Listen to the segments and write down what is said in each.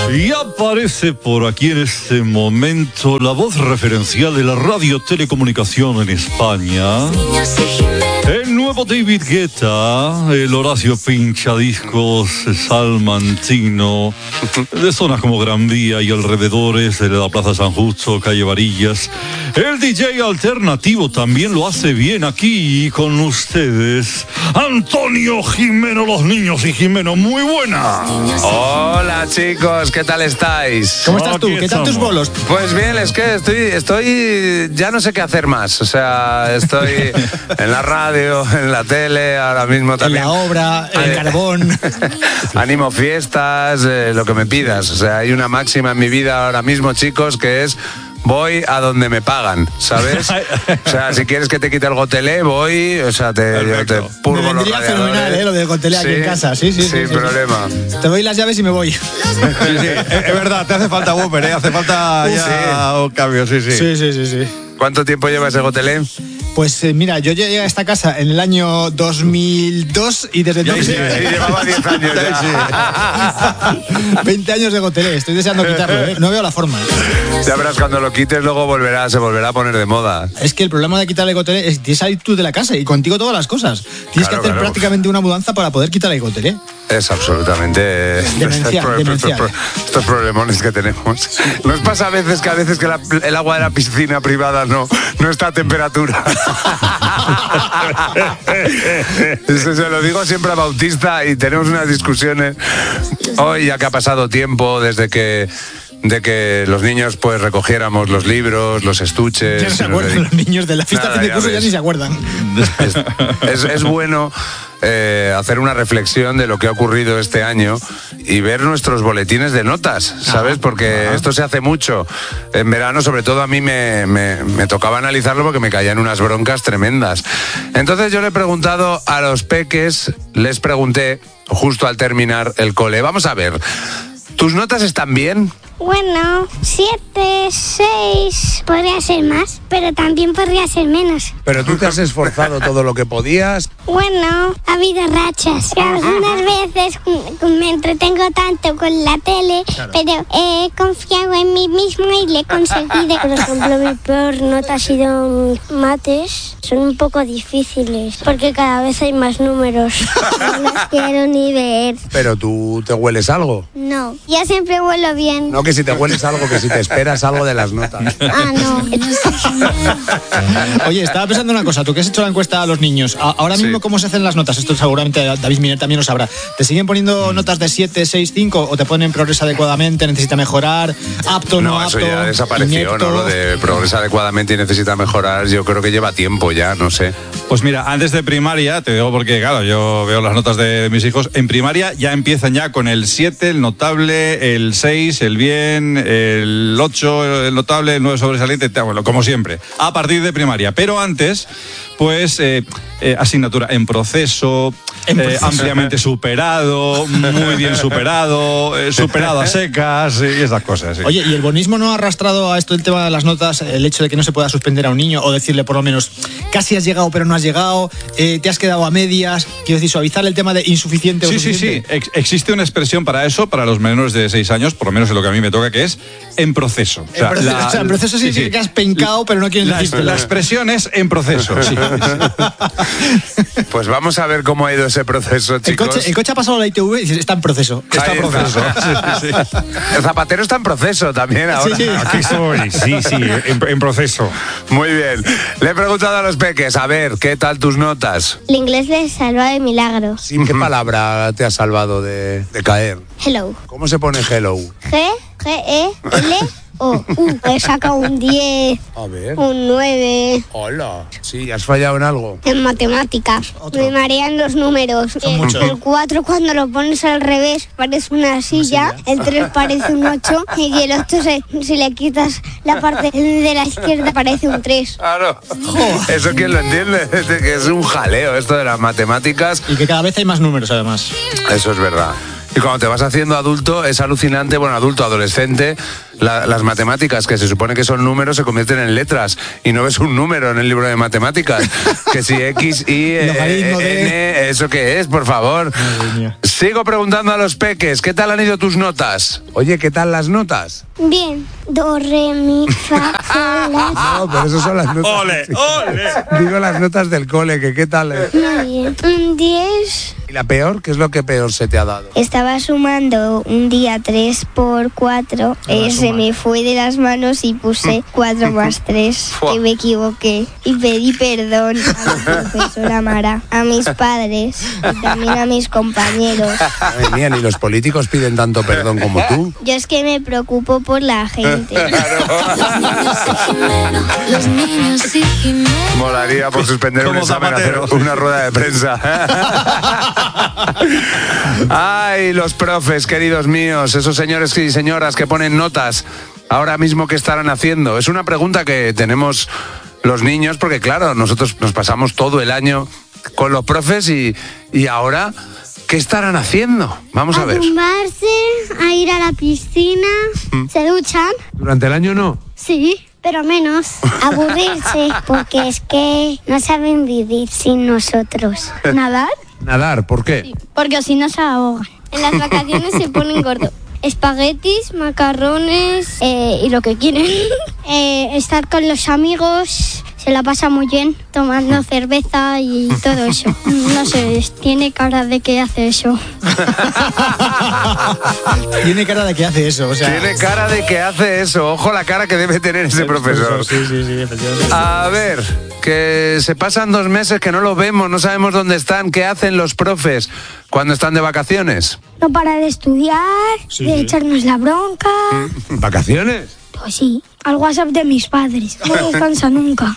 Y aparece por aquí en este momento la voz referencial de la radio telecomunicación en España. El nuevo David Guetta, el Horacio Pinchadiscos salmantino, de zonas como Gran Vía y alrededores de la Plaza San Justo, calle Varillas. El DJ alternativo también lo hace bien aquí con ustedes. Antonio Jimeno, los niños y Jimeno, muy buena. Hola chicos, ¿qué tal estáis? ¿Cómo estás tú? ¿Qué tal tus bolos? Pues bien, es que estoy ya no sé qué hacer más. O sea, estoy en la radio, en la tele, ahora mismo también. En la obra, en el carbón. Animo fiestas, lo que me pidas. O sea, hay una máxima en mi vida ahora mismo, chicos, que es: voy a donde me pagan, ¿sabes? O sea, si quieres que te quite el gotelé, voy, o sea, yo te purgo me los vendría radiadores. fenomenal, lo del gotelé aquí en casa. Sí, sin problema. Te doy las llaves y me voy. Sí, es verdad, te hace falta Whopper, ¿eh? Hace falta ya un cambio, sí. Sí. ¿Cuánto tiempo lleva ese gotelé? Pues mira, yo llegué a esta casa en el año 2002 y desde entonces... Sí, llevaba 10 años ya. 20 años de gotelé, estoy deseando quitarlo, ¿eh? No veo la forma. Ya verás, cuando lo quites luego se volverá a poner de moda. Es que el problema de quitarle el gotelé es que tienes que salir tú de la casa y contigo todas las cosas. Tienes que hacer prácticamente una mudanza para poder quitar el gotelé. Es absolutamente demencial. Estos problemones que tenemos. Nos pasa a veces que el agua de la piscina privada no está a temperatura. Eso se lo digo siempre a Bautista y tenemos unas discusiones. Hoy, ya que ha pasado tiempo desde que los niños pues recogiéramos los libros, los estuches. Ya no se acuerdan los niños de la fiesta de curso, ya ni se acuerdan. Es bueno hacer una reflexión de lo que ha ocurrido este año y ver nuestros boletines de notas, ¿sabes? Porque esto se hace mucho. En verano, sobre todo, a mí me tocaba analizarlo porque me caían unas broncas tremendas. Entonces yo le he preguntado a los peques, les pregunté justo al terminar el cole: vamos a ver, ¿tus notas están bien? Bueno, 7, 6, podría ser más, pero también podría ser menos. Pero tú te has esforzado todo lo que podías. Bueno, ha habido rachas. Algunas veces me entretengo tanto con la tele, pero he confiado en mí misma y le he conseguido. Por ejemplo, mi peor nota ha sido mates. Son un poco difíciles, porque cada vez hay más números. No los quiero ni ver. Pero tú te hueles algo. No, yo siempre huelo bien. No, que si te hueles algo, que si te esperas algo de las notas. Ah, no. Oye, estaba pensando una cosa. Tú que has hecho la encuesta a los niños, ahora mismo, ¿cómo se hacen las notas? Esto seguramente David Miner también lo sabrá. ¿Te siguen poniendo notas de 7, 6, 5 o te ponen progresa adecuadamente, necesita mejorar, apto, no apto? No, eso ya desapareció, inepto? ¿no? Lo de progresa adecuadamente y necesita mejorar, yo creo que lleva tiempo ya, no sé. Pues mira, antes de primaria, te digo porque, claro, yo veo las notas de mis hijos, en primaria ya empiezan ya con el 7, el notable, el 6, el bien, el 8, el notable, el 9 sobresaliente, bueno, como siempre, a partir de primaria. Pero antes, pues, asignatura en proceso, ampliamente superado, muy bien superado, superado a secas y esas cosas. Sí. Oye, ¿y el bonismo no ha arrastrado a esto el tema de las notas, el hecho de que no se pueda suspender a un niño o decirle por lo menos casi has llegado pero no has llegado, te has quedado a medias? Quiero decir, suavizar el tema de insuficiente o suficiente. Sí. Existe una expresión para eso, para los menores de 6 años, por lo menos es lo que a mí me toca, que es en proceso. En proceso significa que has pencado, pero no quieres decirte. La expresión es en proceso, sí. Pues vamos a ver cómo ha ido ese proceso, chicos. El coche ha pasado la ITV y dice, está en proceso. Está en proceso. Sí. El zapatero está en proceso también ahora. Sí. Aquí estoy, sí, en proceso. Muy bien. Le he preguntado a los peques, a ver, ¿qué tal tus notas? El inglés les salva de milagro. Sí, ¿qué palabra te ha salvado de caer? Hello. ¿Cómo se pone hello? G-E-L-O. He sacado un 10, A ver. un 9 Hola. Sí, ¿has fallado en algo? en matemáticas. Me marean los números. El 4 cuando lo pones al revés parece una silla, el 3 parece un 8 y el 8 si le quitas la parte de la izquierda parece un 3. Claro. ¿Eso quién lo entiende? Que es un jaleo esto de las matemáticas. Y que cada vez hay más números, además. Eso es verdad. Y cuando te vas haciendo adulto es alucinante, bueno, adulto, adolescente, las matemáticas, que se supone que son números, se convierten en letras y no ves un número en el libro de matemáticas. Que si X, Y, N, ¿eso qué es, por favor? Sigo preguntando a los peques, ¿qué tal han ido tus notas? Oye, ¿qué tal las notas? Bien. Do, re, mi, fa, sol, la. No, pero eso son las notas. ¡Ole, ole! Digo las notas del cole, que qué tal. Muy bien. Un 10. ¿Y la peor? ¿Qué es lo que peor se te ha dado? Estaba sumando un día 3 por 4. Se me fue de las manos y puse 4 más 3. Que me equivoqué. Y pedí perdón a mi profesora Mara, a mis padres y también a mis compañeros. Madre mía, ni los políticos piden tanto perdón como tú. Yo es que me preocupo por la gente. Molaría por suspender un examen, hacer una rueda de prensa. Ay, los profes, queridos míos, esos señores y señoras que ponen notas, ahora mismo, ¿qué estarán haciendo? Es una pregunta que tenemos los niños, porque claro, nosotros nos pasamos todo el año con los profes y ahora, ¿qué estarán haciendo? Vamos a ver. A tumbarse, a ir a la piscina. ¿Se duchan? ¿Durante el año no? Sí, pero menos. Aburrirse, porque es que no saben vivir sin nosotros. ¿Nadar? Nadar, ¿por qué? Porque así no se ahogan. En las vacaciones se ponen gordos. Espaguetis, macarrones y lo que quieren. Estar con los amigos, se la pasa muy bien, tomando cerveza y todo eso. No sé, tiene cara de que hace eso. Tiene cara de que hace eso, o sea. Tiene cara de que hace eso. Ojo la cara que debe tener ese profesor. Sí, efectivamente. A ver, que se pasan 2 meses que no los vemos, no sabemos dónde están. ¿Qué hacen los profes cuando están de vacaciones? No para de estudiar, de echarnos la bronca. ¿Vacaciones? Pues sí, al WhatsApp de mis padres. No descansa nunca.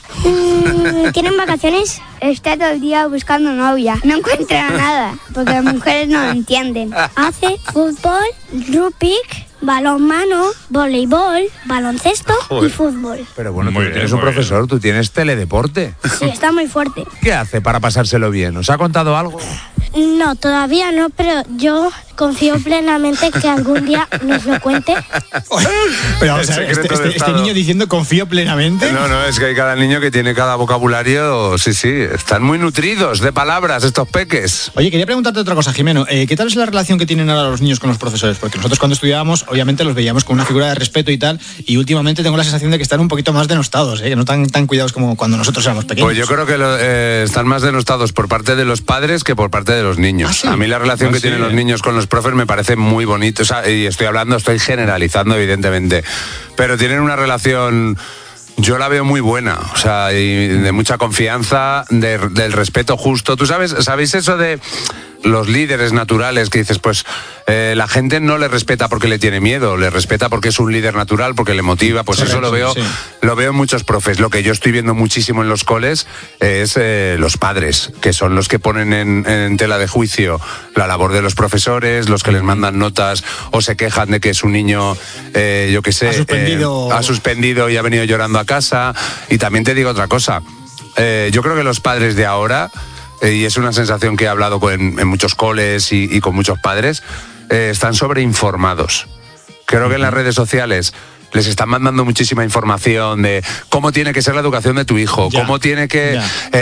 ¿Tienen vacaciones? Está todo el día buscando novia. No encuentra nada, porque las mujeres no lo entienden. Hace fútbol, rugby, balonmano, voleibol, baloncesto y fútbol. Pero bueno, tú tienes un profesor, tú tienes teledeporte. Sí, está muy fuerte. ¿Qué hace para pasárselo bien? ¿Os ha contado algo? No, todavía no, pero yo confío plenamente que algún día nos lo cuente. Pero, o El sea, secreto de este Estado. niño diciendo confío plenamente. No, es que hay cada niño que tiene cada vocabulario, sí, están muy nutridos de palabras estos peques. Oye, quería preguntarte otra cosa, Jimeno. ¿Qué tal es la relación que tienen ahora los niños con los profesores? Porque nosotros cuando estudiábamos, obviamente los veíamos con una figura de respeto y tal, y últimamente tengo la sensación de que están un poquito más denostados, que no están tan cuidados como cuando nosotros éramos pequeños. Pues yo creo que están más denostados por parte de los padres que por parte de los niños. ¿Ah, sí? A mí la relación que tienen los niños con los profes me parece muy bonita. O sea, y estoy generalizando evidentemente, pero tienen una relación... Yo la veo muy buena, o sea, y de mucha confianza, del respeto justo. ¿Tú sabéis eso de los líderes naturales que dices, pues la gente no le respeta porque le tiene miedo, le respeta porque es un líder natural, porque le motiva? Pues correcto, eso lo veo en muchos profes. Lo que yo estoy viendo muchísimo en los coles es los padres, que son los que ponen en tela de juicio la labor de los profesores, los que les mandan notas o se quejan de que es un niño, yo qué sé, ha suspendido y ha venido llorando a casa. Y también te digo otra cosa, yo creo que los padres de ahora, y es una sensación que he hablado en muchos coles y con muchos padres, están sobreinformados. Creo que en las redes sociales les están mandando muchísima información de cómo tiene que ser la educación de tu hijo, cómo tiene que...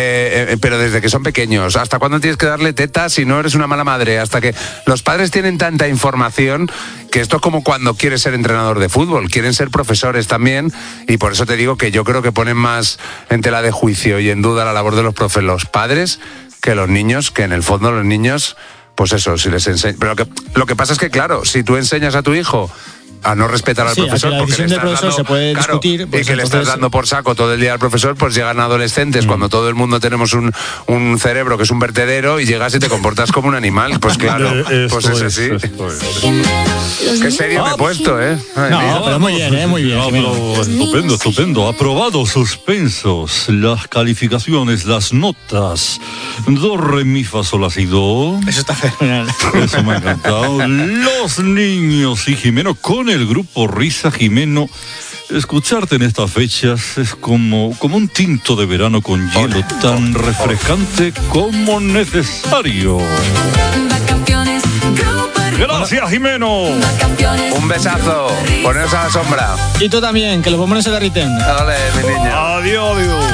pero desde que son pequeños, hasta cuándo tienes que darle tetas si no eres una mala madre, hasta que los padres tienen tanta información que esto es como cuando quieres ser entrenador de fútbol, quieren ser profesores también, y por eso te digo que yo creo que ponen más en tela de juicio y en duda la labor de los profes, los padres, que los niños, que en el fondo los niños, pues eso, si les enseñan... Pero lo que pasa es que, claro, si tú enseñas a tu hijo a no respetar al profesor, la porque decisión del profesor se puede discutir, pues y que le estás dando por saco todo el día al profesor, pues llegan adolescentes cuando todo el mundo tenemos un cerebro que es un vertedero y llegas y te comportas como un animal. Pues claro, pues es así. Qué serio me he puesto, ¿eh? Ay, no, pero muy bien, muy bien. Estupendo. Aprobados, suspensos, las calificaciones, las notas. Do, re, mi, fa, sol, la, si, do. Eso está fenomenal. Eso me ha encantado. Los niños y Jimeno con el grupo Risa Jimeno. Escucharte en estas fechas es como un tinto de verano con hielo, tan refrescante como necesario. Campeones, Grupo Gracias, Jimeno. Un besazo. Poneros a la sombra. Y tú también, que los bombones se derriten. Dale, mi niño. Adiós, adiós.